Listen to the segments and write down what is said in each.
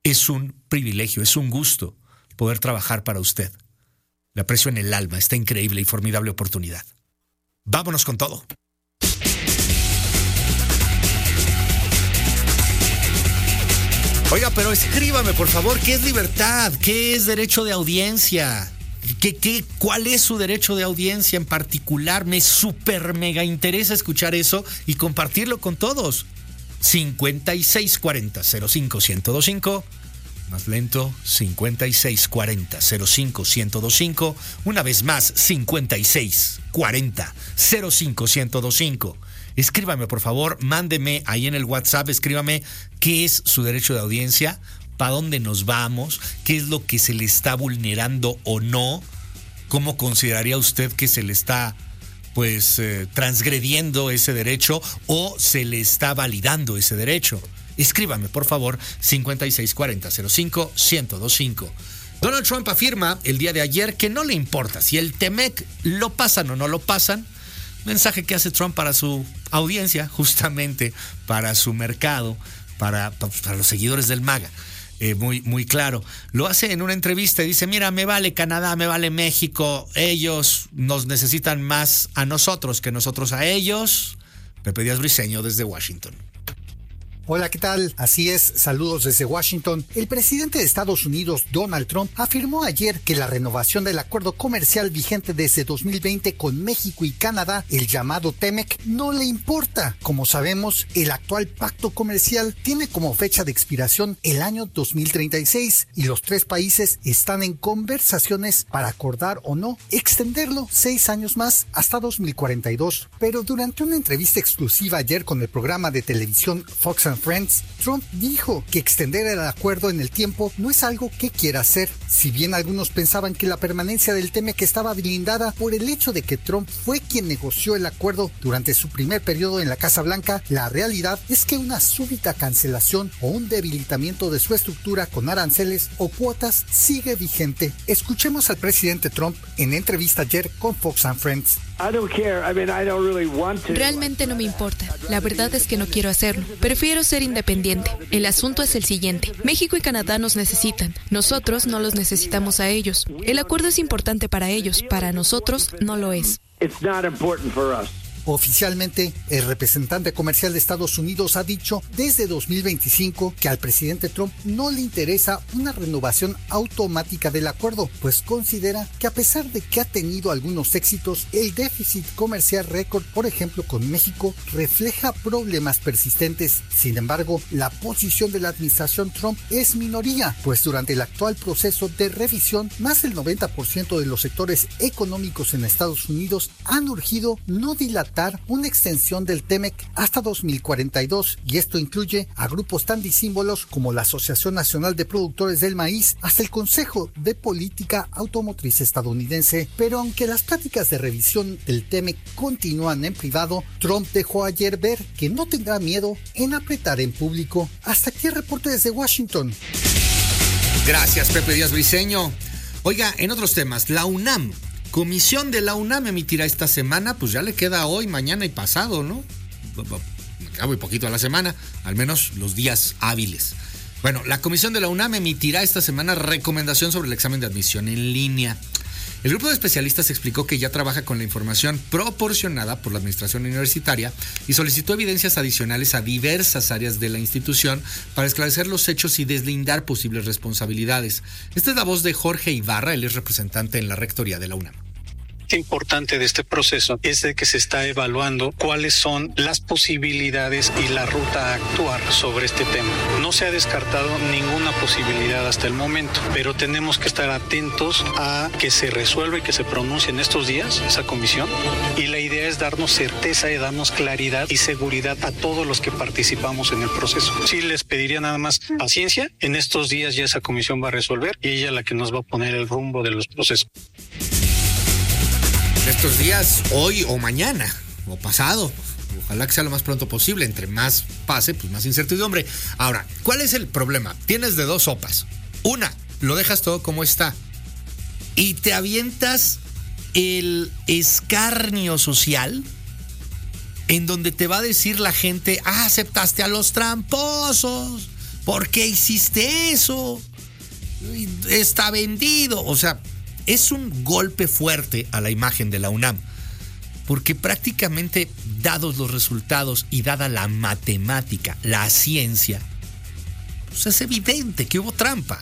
Es un privilegio, es un gusto poder trabajar para usted. Le aprecio en el alma esta increíble y formidable oportunidad. Vámonos con todo. Oiga, pero escríbame, por favor, ¿qué es libertad? ¿Qué es derecho de audiencia? ¿Cuál es su derecho de audiencia en particular? Me súper mega interesa escuchar eso y compartirlo con todos. 5640-05-1025. Más lento, 5640-05-1025. Una vez más, 5640-05-1025. Escríbame, por favor, mándeme ahí en el WhatsApp, escríbame qué es su derecho de audiencia, para dónde nos vamos, qué es lo que se le está vulnerando o no, cómo consideraría usted que se le está transgrediendo ese derecho o se le está validando ese derecho. Escríbame, por favor, 5640-05-1025. Donald Trump afirma el día de ayer que no le importa si el TEMEC lo pasan o no lo pasan. Mensaje que hace Trump para su audiencia, justamente para su mercado, para los seguidores del MAGA. Muy claro. Lo hace en una entrevista y dice, mira, me vale Canadá, me vale México, ellos nos necesitan más a nosotros que nosotros a ellos. Pepe Díaz Briceño desde Washington. Hola, ¿qué tal? Así es, saludos desde Washington. El presidente de Estados Unidos, Donald Trump, afirmó ayer que la renovación del acuerdo comercial vigente desde 2020 con México y Canadá, el llamado TEMEC, no le importa. Como sabemos, el actual pacto comercial tiene como fecha de expiración el año 2036 y los tres países están en conversaciones para acordar o no extenderlo 6 años más hasta 2042. Pero durante una entrevista exclusiva ayer con el programa de televisión Fox and Friends, Trump dijo que extender el acuerdo en el tiempo no es algo que quiera hacer. Si bien algunos pensaban que la permanencia del TEMEC estaba blindada por el hecho de que Trump fue quien negoció el acuerdo durante su primer periodo en la Casa Blanca, la realidad es que una súbita cancelación o un debilitamiento de su estructura con aranceles o cuotas sigue vigente. Escuchemos al presidente Trump en entrevista ayer con Fox and Friends. Realmente no me importa. La verdad es que no quiero hacerlo. Prefiero ser independiente. El asunto es el siguiente. México y Canadá nos necesitan. Nosotros no los necesitamos a ellos. El acuerdo es importante para ellos. Para nosotros no lo es. Oficialmente, el representante comercial de Estados Unidos ha dicho desde 2025 que al presidente Trump no le interesa una renovación automática del acuerdo, pues considera que a pesar de que ha tenido algunos éxitos, el déficit comercial récord, por ejemplo con México, refleja problemas persistentes. Sin embargo, la posición de la administración Trump es minoría, pues durante el actual proceso de revisión, más del 90% de los sectores económicos en Estados Unidos han urgido no dilatar una extensión del TEMEC hasta 2042, y esto incluye a grupos tan disímbolos como la Asociación Nacional de Productores del Maíz hasta el Consejo de Política Automotriz estadounidense. Pero aunque las pláticas de revisión del TEMEC continúan en privado, Trump dejó ayer ver que no tendrá miedo en apretar en público. Hasta aquí el reporte desde Washington. Gracias, Pepe Díaz Briceño. Oiga, en otros temas, la UNAM, comisión de la UNAM emitirá esta semana, pues ya le queda hoy, mañana y pasado, ¿no? Me queda muy poquito a la semana, al menos los días hábiles. Bueno, la comisión de la UNAM emitirá esta semana recomendación sobre el examen de admisión en línea. El grupo de especialistas explicó que ya trabaja con la información proporcionada por la administración universitaria y solicitó evidencias adicionales a diversas áreas de la institución para esclarecer los hechos y deslindar posibles responsabilidades. Esta es la voz de Jorge Ibarra, él es representante en la rectoría de la UNAM. Importante de este proceso es de que se está evaluando cuáles son las posibilidades y la ruta a actuar sobre este tema. No se ha descartado ninguna posibilidad hasta el momento, pero tenemos que estar atentos a que se resuelva y que se pronuncie en estos días esa comisión, y la idea es darnos certeza y darnos claridad y seguridad a todos los que participamos en el proceso. Sí, les pediría nada más paciencia. En estos días ya esa comisión va a resolver y ella es la que nos va a poner el rumbo de los procesos. Estos días, hoy o mañana, o pasado. Ojalá que sea lo más pronto posible. Entre más pase, pues más incertidumbre. Ahora, ¿cuál es el problema? Tienes de dos sopas. Una, lo dejas todo como está y te avientas el escarnio social en donde te va a decir la gente, aceptaste a los tramposos, ¿por qué hiciste eso? Está vendido. O sea, es un golpe fuerte a la imagen de la UNAM, porque prácticamente, dados los resultados y dada la matemática, la ciencia, pues es evidente que hubo trampa.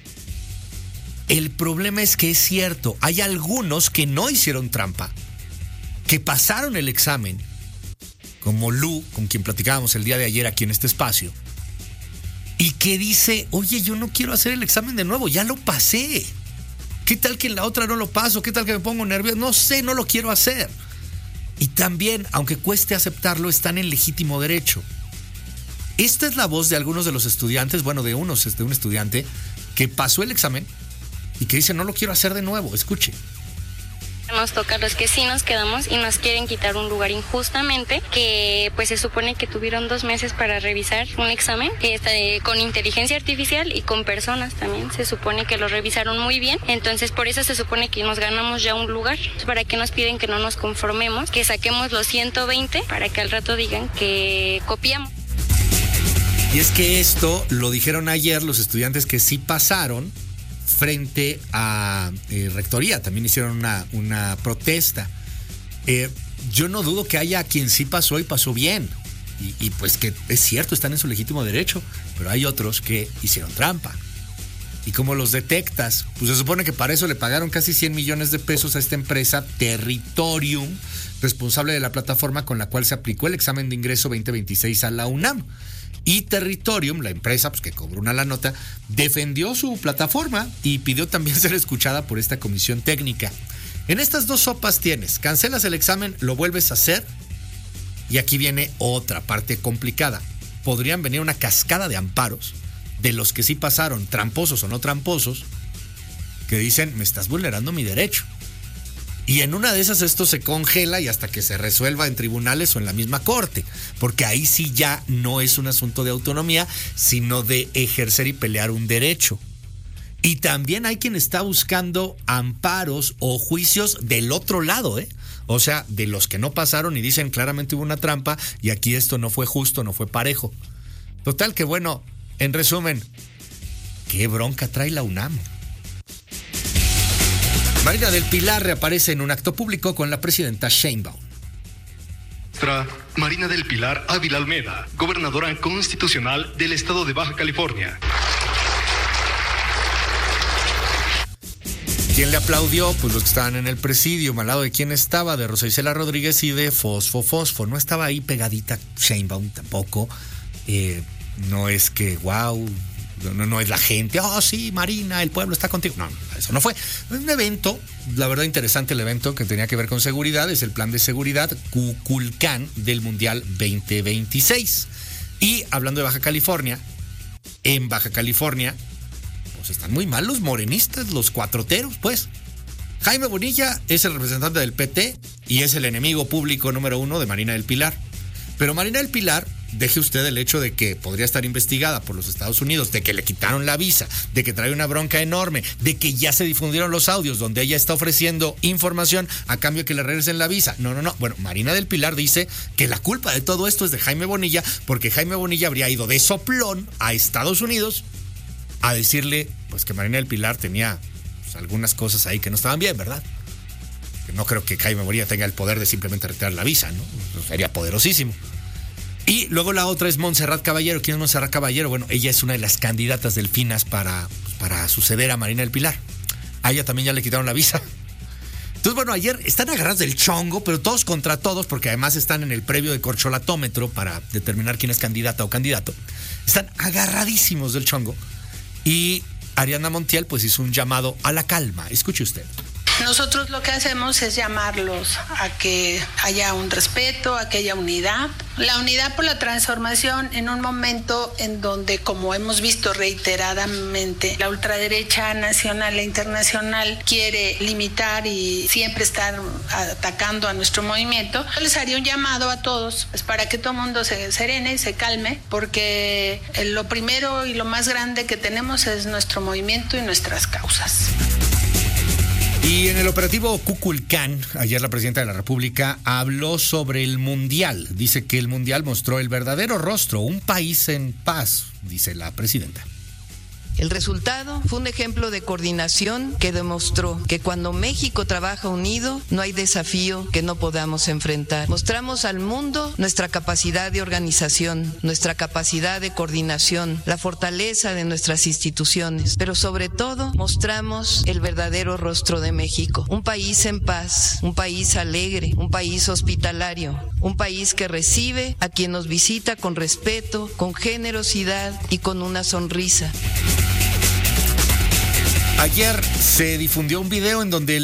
El problema es que es cierto, hay algunos que no hicieron trampa, que pasaron el examen, como Lu, con quien platicábamos el día de ayer aquí en este espacio, y que dice, oye, yo no quiero hacer el examen de nuevo, ya lo pasé. ¿Qué tal que en la otra no lo paso? ¿Qué tal que me pongo nervioso? No sé, no lo quiero hacer. Y también, aunque cueste aceptarlo, están en legítimo derecho. Esta es la voz de algunos de los estudiantes, bueno, de un estudiante que pasó el examen y que dice, no lo quiero hacer de nuevo. Escuche. Nos toca a los que sí nos quedamos y nos quieren quitar un lugar injustamente, que pues se supone que tuvieron 2 meses para revisar un examen con inteligencia artificial y con personas también. Se supone que lo revisaron muy bien, entonces por eso se supone que nos ganamos ya un lugar. ¿Para qué nos piden que no nos conformemos, que saquemos los 120 para que al rato digan que copiamos? Y es que esto lo dijeron ayer los estudiantes que sí pasaron frente a rectoría. También hicieron una protesta. Yo no dudo que haya quien sí pasó y pasó bien, y pues que es cierto, están en su legítimo derecho, pero hay otros que hicieron trampa. ¿Y cómo los detectas? Pues se supone que para eso le pagaron casi 100 millones de pesos a esta empresa Territorium, responsable de la plataforma con la cual se aplicó el examen de ingreso 2026 a la UNAM. Y Territorium, la empresa pues, que cobró una la nota, defendió su plataforma y pidió también ser escuchada por esta comisión técnica. En estas dos sopas tienes, cancelas el examen, lo vuelves a hacer, y aquí viene otra parte complicada. Podrían venir una cascada de amparos de los que sí pasaron, tramposos o no tramposos, que dicen, me estás vulnerando mi derecho. Y en una de esas esto se congela y hasta que se resuelva en tribunales o en la misma corte, porque ahí sí ya no es un asunto de autonomía, sino de ejercer y pelear un derecho. Y también hay quien está buscando amparos o juicios del otro lado, o sea, de los que no pasaron y dicen claramente hubo una trampa y aquí esto no fue justo, no fue parejo. Total que bueno, en resumen, ¿qué bronca trae la UNAM? Marina del Pilar reaparece en un acto público con la presidenta Sheinbaum. Marina del Pilar Ávila Almeda, gobernadora constitucional del estado de Baja California. ¿Quién le aplaudió? Pues los que estaban en el presidio. ¿Al lado de quién estaba? De Rosa Isela Rodríguez y de Fosfo. No estaba ahí pegadita Sheinbaum tampoco. No es que, wow... No es la gente, oh sí, Marina, el pueblo está contigo. No, eso no fue. Es un evento, la verdad interesante el evento, que tenía que ver con seguridad. Es el plan de seguridad Kukulcán del Mundial 2026. Y hablando de Baja California, en Baja California, pues están muy mal los morenistas, los cuatroteros, pues. Jaime Bonilla es el representante del PT y es el enemigo público número 1 de Marina del Pilar. Pero Marina del Pilar, deje usted el hecho de que podría estar investigada por los Estados Unidos, de que le quitaron la visa, de que trae una bronca enorme, de que ya se difundieron los audios donde ella está ofreciendo información a cambio de que le regresen la visa. No. Bueno, Marina del Pilar dice que la culpa de todo esto es de Jaime Bonilla, porque Jaime Bonilla habría ido de soplón a Estados Unidos a decirle pues que Marina del Pilar tenía pues, algunas cosas ahí que no estaban bien, ¿verdad? Que no creo que Jaime Bonilla tenga el poder de simplemente retirar la visa, ¿no? Sería poderosísimo. Y luego la otra es Montserrat Caballero. ¿Quién es Montserrat Caballero? Bueno, ella es una de las candidatas del FINAS para suceder a Marina del Pilar. A ella también ya le quitaron la visa. Entonces, bueno, ayer están agarrados del chongo, pero todos contra todos, porque además están en el previo de corcholatómetro para determinar quién es candidata o candidato. Están agarradísimos del chongo. Y Ariadna Montiel pues hizo un llamado a la calma. Escuche usted. Nosotros lo que hacemos es llamarlos a que haya un respeto, a que haya unidad. La unidad por la transformación en un momento en donde, como hemos visto reiteradamente, la ultraderecha nacional e internacional quiere limitar y siempre estar atacando a nuestro movimiento. Yo les haría un llamado a todos pues, para que todo el mundo se serene y se calme, porque lo primero y lo más grande que tenemos es nuestro movimiento y nuestras causas. Y en el operativo Kukulcán, ayer la presidenta de la República habló sobre el Mundial. Dice que el Mundial mostró el verdadero rostro, un país en paz, dice la presidenta. El resultado fue un ejemplo de coordinación que demostró que cuando México trabaja unido, no hay desafío que no podamos enfrentar. Mostramos al mundo nuestra capacidad de organización, nuestra capacidad de coordinación, la fortaleza de nuestras instituciones, pero sobre todo mostramos el verdadero rostro de México. Un país en paz, un país alegre, un país hospitalario, un país que recibe a quien nos visita con respeto, con generosidad y con una sonrisa. Ayer se difundió un video en donde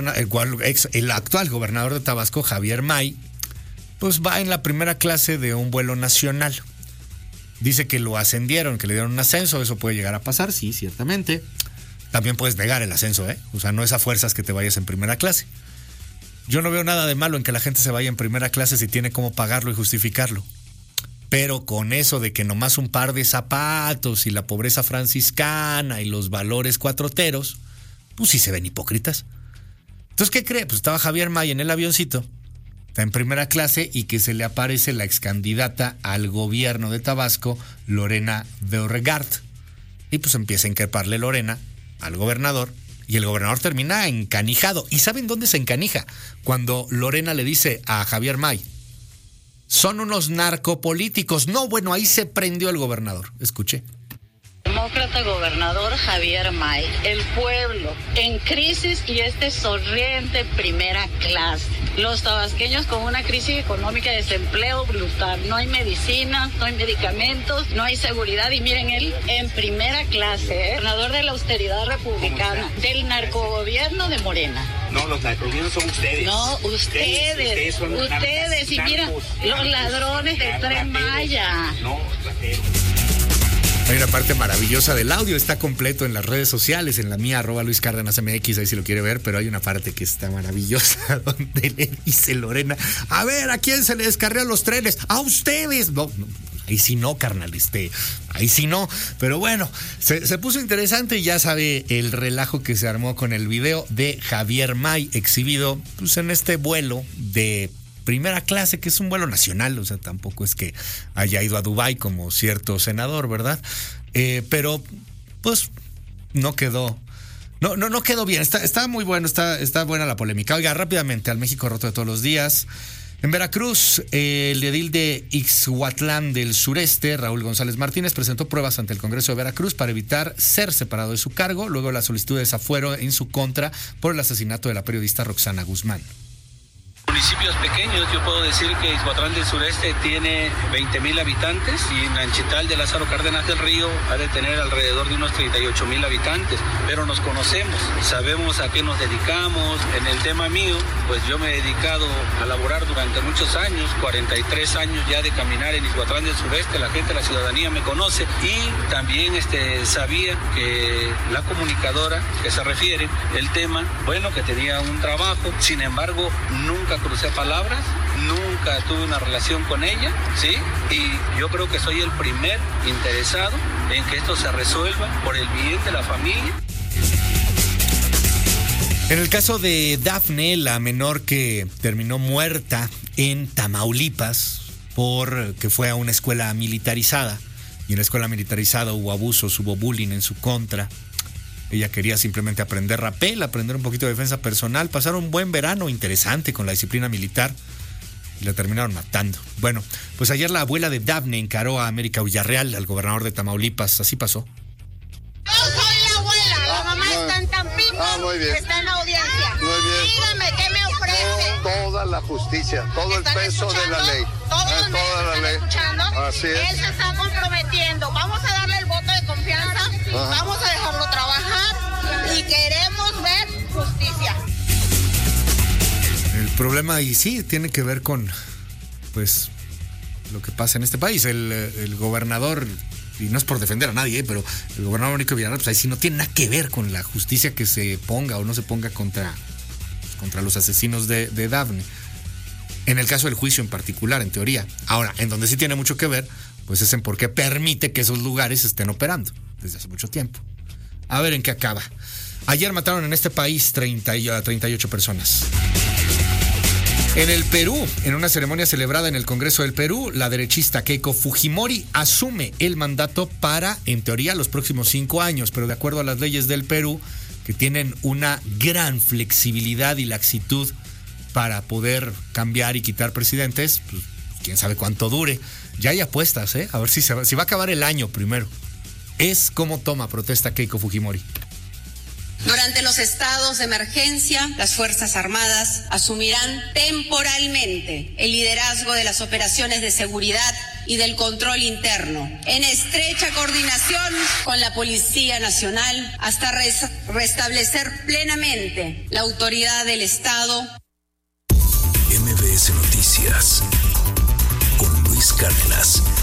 el actual gobernador de Tabasco, Javier May, pues va en la primera clase de un vuelo nacional. Dice que lo ascendieron, que le dieron un ascenso, eso puede llegar a pasar, sí, ciertamente. También puedes negar el ascenso, O sea, no es a fuerzas que te vayas en primera clase. Yo no veo nada de malo en que la gente se vaya en primera clase si tiene cómo pagarlo y justificarlo. Pero con eso de que nomás un par de zapatos y la pobreza franciscana y los valores cuatroteros, pues sí se ven hipócritas. Entonces, ¿qué cree? Pues estaba Javier May en el avioncito, está en primera clase y que se le aparece la excandidata al gobierno de Tabasco, Lorena Beauregard. Y pues empieza a increparle Lorena al gobernador y el gobernador termina encanijado. ¿Y saben dónde se encanija? Cuando Lorena le dice a Javier May: son unos narcopolíticos. No, bueno, ahí se prendió el gobernador. Escuché. Demócrata gobernador Javier May, el pueblo en crisis y sonriente primera clase. Los tabasqueños con una crisis económica de desempleo brutal. No hay medicinas, no hay medicamentos, no hay seguridad. Y miren, él en primera clase, gobernador de la austeridad republicana, del narcogobierno de Morena. No, los narcogobiernos son ustedes. No, ustedes. Y mira, los ladrones del Tren Maya. No, rateros. Hay una parte maravillosa del audio, está completo en las redes sociales, en la mía, @LuisCárdenasMX, ahí si lo quiere ver, pero hay una parte que está maravillosa donde le dice Lorena: a ver, ¿a quién se le descarrian los trenes? ¡A ustedes! No, ahí sí no, carnal, ahí sí no. Pero bueno, se puso interesante y ya sabe el relajo que se armó con el video de Javier May exhibido pues en este vuelo de primera clase, que es un vuelo nacional, o sea, tampoco es que haya ido a Dubái como cierto senador, ¿verdad? Pero, pues, no quedó bien. Está muy bueno, está buena la polémica. Oiga, rápidamente, al México roto de todos los días. En Veracruz, el edil de Ixhuatlán del Sureste, Raúl González Martínez, presentó pruebas ante el Congreso de Veracruz para evitar ser separado de su cargo, luego de la solicitud de desafuero en su contra por el asesinato de la periodista Roxana Guzmán. Municipios pequeños, yo puedo decir que Ixhuatlán del Sureste tiene 20,000 habitantes y Nanchital de Lázaro Cárdenas del Río ha de tener alrededor de unos 38,000 habitantes, pero nos conocemos, sabemos a qué nos dedicamos. En el tema mío, pues yo me he dedicado a laborar durante muchos años, 43 años ya de caminar en Ixhuatlán del Sureste, la gente, la ciudadanía me conoce y también sabía que la comunicadora que se refiere, el tema, bueno, que tenía un trabajo, sin embargo, nunca crucé palabras, nunca tuve una relación con ella, ¿sí? Y yo creo que soy el primer interesado en que esto se resuelva por el bien de la familia. En el caso de Dafne, la menor que terminó muerta en Tamaulipas porque fue a una escuela militarizada, y en la escuela militarizada hubo abusos, hubo bullying en su contra. Ella quería simplemente aprender rapel, aprender un poquito de defensa personal, pasar un buen verano interesante con la disciplina militar y la terminaron matando. Bueno, pues ayer la abuela de Dafne encaró a América Villarreal, al gobernador de Tamaulipas. Así pasó. Yo soy la abuela, la mamá está en Tampico, muy bien. Está en audiencia. Muy bien. Dígame, ¿qué me ofrece? Toda la justicia, todo el peso de la ley. Todos toda la ley. Escuchando. Así es. Él se está comprometiendo. Vamos a darle el voto de confianza. Ajá. Vamos a dejarlo trabajar y queremos ver justicia. El problema, y sí, tiene que ver con, pues, lo que pasa en este país. El gobernador, y no es por defender a nadie, pero el gobernador Américo Villarreal, pues ahí sí no tiene nada que ver con la justicia que se ponga o no se ponga contra los asesinos de Dafne. En el caso del juicio en particular, en teoría. Ahora, en donde sí tiene mucho que ver, pues es en por qué permite que esos lugares estén operando desde hace mucho tiempo. A ver en qué acaba. Ayer mataron en este país 38 personas. En el Perú, en una ceremonia celebrada en el Congreso del Perú, la derechista Keiko Fujimori asume el mandato para, en teoría, los próximos 5 años, pero de acuerdo a las leyes del Perú, que tienen una gran flexibilidad y laxitud para poder cambiar y quitar presidentes, pues quién sabe cuánto dure. Ya hay apuestas, a ver si va a acabar el año primero. Es como toma protesta Keiko Fujimori. Durante los estados de emergencia, las Fuerzas Armadas asumirán temporalmente el liderazgo de las operaciones de seguridad y del control interno, en estrecha coordinación con la Policía Nacional, hasta restablecer plenamente la autoridad del Estado. MBS Noticias con Luis Cárdenas.